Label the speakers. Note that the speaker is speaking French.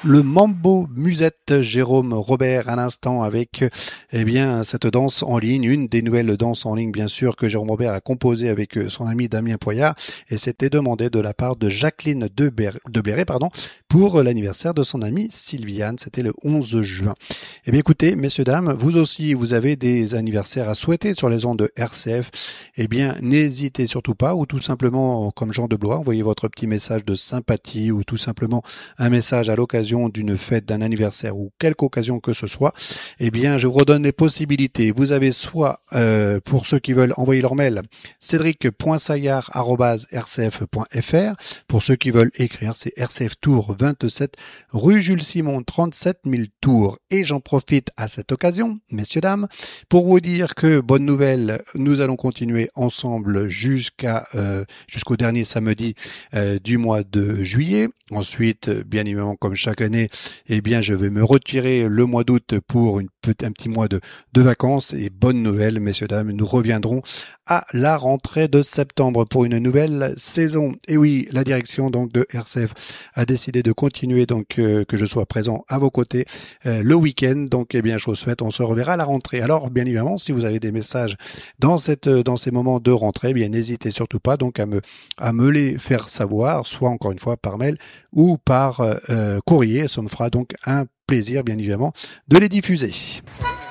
Speaker 1: Le Mambo Musette Jérôme Robert à l'instant avec cette danse en ligne, une des nouvelles danses en ligne bien sûr que Jérôme Robert a composé avec son ami Damien Poyard et c'était demandé de la part de Jacqueline de Bléré pour l'anniversaire de son amie Sylviane, c'était le 11 juin. Eh bien écoutez messieurs dames, vous aussi vous avez des anniversaires à souhaiter sur les ondes de RCF, eh bien n'hésitez surtout pas ou tout simplement comme Jean de Blois, envoyez votre petit message de sympathie ou tout simplement un message à l'occasion d'une fête, d'un anniversaire ou quelque occasion que ce soit, eh bien, je vous redonne les possibilités. Vous avez soit, pour ceux qui veulent envoyer leur mail, cédric.saillard@rcf.fr. Pour ceux qui veulent écrire, c'est RCF Tour 27, rue Jules Simon, 37 000 Tours. Et j'en profite à cette occasion, messieurs, dames, pour vous dire que, bonne nouvelle, nous allons continuer ensemble jusqu'au dernier samedi du mois de juillet. Ensuite, bien évidemment, comme chaque année, eh bien, je vais me retirer le mois d'août pour un petit mois de vacances. Et bonne nouvelle, messieurs, dames, nous reviendrons à la rentrée de septembre pour une nouvelle saison. Et oui, la direction donc de RCF a décidé de continuer donc que je sois présent à vos côtés le week-end. Donc, eh bien, chose faite, on se reverra à la rentrée. Alors, bien évidemment, si vous avez des messages dans ces moments de rentrée, eh bien, n'hésitez surtout pas donc à me les faire savoir, soit encore une fois par mail ou par courrier. Ça me fera donc un plaisir, bien évidemment, de les diffuser.